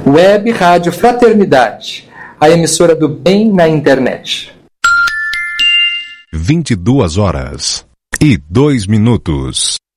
Web Rádio Fraternidade, a emissora do bem na internet. 22 horas e 2 minutos.